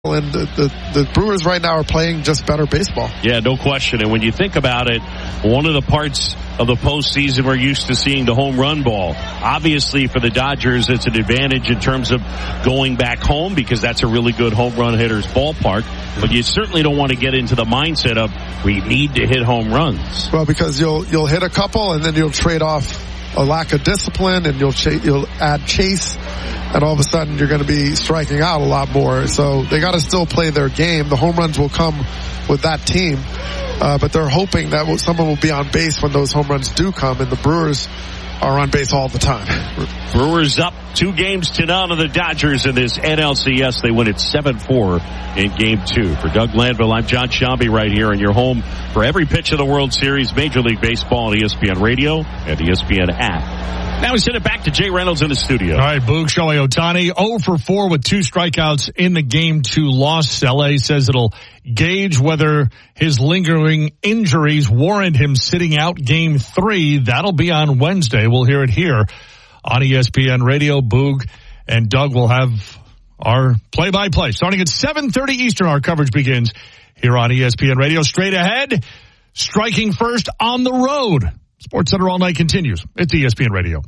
And the Brewers right now are playing just better baseball. Yeah, no question. And when you think about it, one of the parts of the postseason we're used to seeing the home run ball. Obviously, for the Dodgers, it's an advantage in terms of going back home because that's a really good home run hitter's ballpark. But you certainly don't want to get into the mindset of we need to hit home runs. Well, because you'll hit a couple and then you'll trade off a lack of discipline and you'll add chase, and all of a sudden you're going to be striking out a lot more. So they got to still play their game. The home runs will come with that team, but they're hoping that someone will be on base when those home runs do come, and the Brewers are on base all the time. Brewers up 2-0 on the Dodgers in this NLCS. They win it 7-4 in Game 2. For Doug Landville, I'm John Shambi right here in your home for every pitch of the World Series, Major League Baseball on ESPN Radio and the ESPN app. Now we send it back to Jay Reynolds in the studio. All right, Boog, Shohei Ohtani 0 for 4 with 2 strikeouts in the Game 2 loss. LA says it'll gauge whether his lingering injuries warrant him sitting out Game 3. That'll be on Wednesday. We'll hear it here on ESPN Radio. Boog and Doug will have our play-by-play. Starting at 7:30 Eastern, our coverage begins here on ESPN Radio. Straight ahead, striking first on the road. SportsCenter All Night continues. It's ESPN Radio.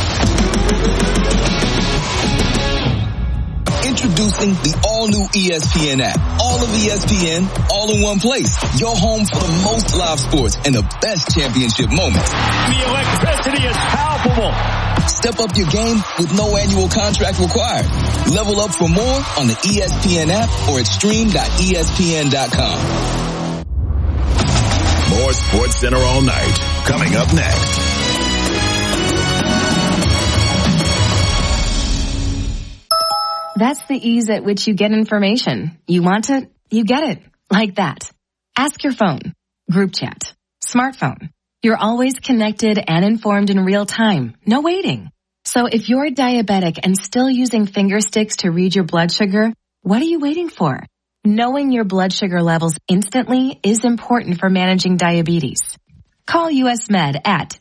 Introducing the all-new ESPN app. All of ESPN, all in one place. Your home for the most live sports and the best championship moments. The electricity is palpable. Step up your game with no annual contract required. Level up for more on the ESPN app or at stream.espn.com. More SportsCenter All Night coming up next. That's the ease at which you get information. You want it, you get it. Like that. Ask your phone. Group chat. Smartphone. You're always connected and informed in real time. No waiting. So if you're diabetic and still using finger sticks to read your blood sugar, what are you waiting for? Knowing your blood sugar levels instantly is important for managing diabetes. Call US Med at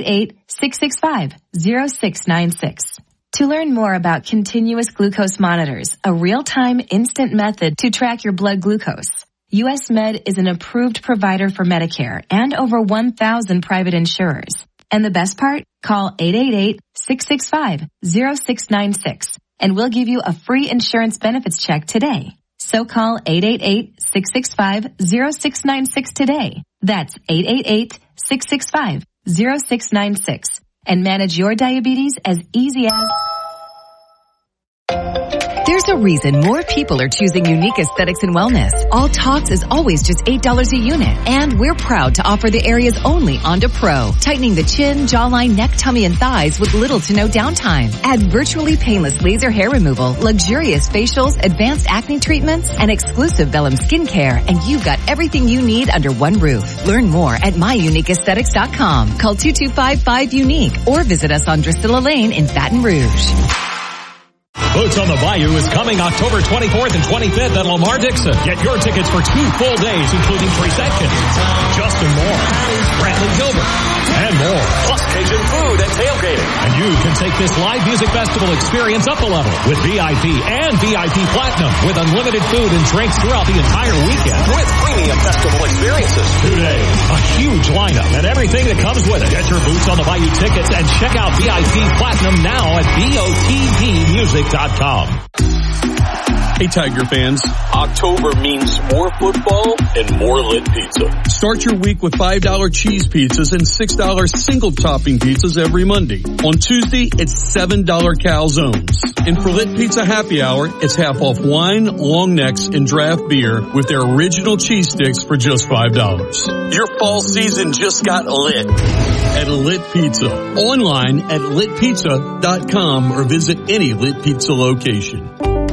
888-665-0696. To learn more about continuous glucose monitors, a real-time instant method to track your blood glucose. US Med is an approved provider for Medicare and over 1,000 private insurers. And the best part? Call 888-665-0696 and we'll give you a free insurance benefits check today. So call 888-665-0696 today. That's 888-665-0696 and manage your diabetes as easy as... There's a reason more people are choosing Unique Aesthetics and Wellness. All Talks is always just $8 a unit. And we're proud to offer the area's only Onda Pro. Tightening the chin, jawline, neck, tummy, and thighs with little to no downtime. Add virtually painless laser hair removal, luxurious facials, advanced acne treatments, and exclusive Vellum skincare. And you've got everything you need under one roof. Learn more at myuniqueaesthetics.com. Call 2255-UNIQUE or visit us on Drusilla Lane in Baton Rouge. Boots on the Bayou is coming October 24th and 25th at Lamar Dixon. Get your tickets for 2 full days, including free sections. Justin Moore, Bradley Gilbert, and more. Plus Cajun food and tailgating. And you can take this live music festival experience up a level with VIP and VIP Platinum with unlimited food and drinks throughout the entire weekend. With premium festival experiences. Today, a huge lineup and everything that comes with it. Get your Boots on the Bayou tickets and check out VIP Platinum now at BOTBmusic.com. Hey Tiger fans, October means more football and more lit pizza. Start your week with $5 cheese pizzas and $6 single topping pizzas every Monday. On Tuesday, it's $7 calzones. And for Lit Pizza Happy Hour, it's half off wine, long necks, and draft beer with their original cheese sticks for just $5. Your fall season just got lit. At Lit Pizza. Online at litpizza.com or visit any Lit Pizza location.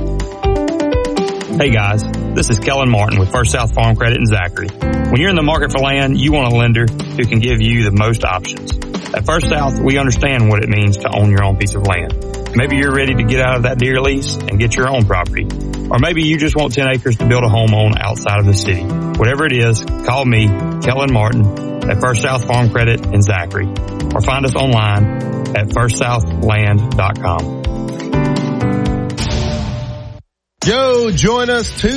Hey guys, this is Kellen Martin with First South Farm Credit in Zachary. When you're in the market for land, you want a lender who can give you the most options. At First South, we understand what it means to own your own piece of land. Maybe you're ready to get out of that deer lease and get your own property. Or maybe you just want 10 acres to build a home on outside of the city. Whatever it is, call me, Kellen Martin, at First South Farm Credit in Zachary. Or find us online at firstsouthland.com. Yo, join us